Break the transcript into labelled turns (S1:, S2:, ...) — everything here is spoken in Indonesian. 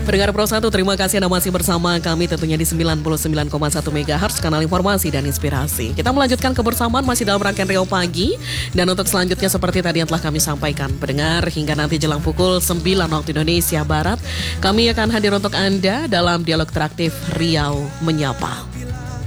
S1: Pendengar Pro 1, terima kasih Anda masih bersama kami tentunya di 99,1 MHz kanal informasi dan inspirasi. Kita melanjutkan kebersamaan masih dalam rangkaian Riau Pagi. Dan untuk selanjutnya seperti tadi yang telah kami sampaikan, pendengar, hingga nanti jelang pukul 9 waktu Indonesia Barat, kami akan hadir untuk Anda dalam dialog interaktif Riau Menyapa.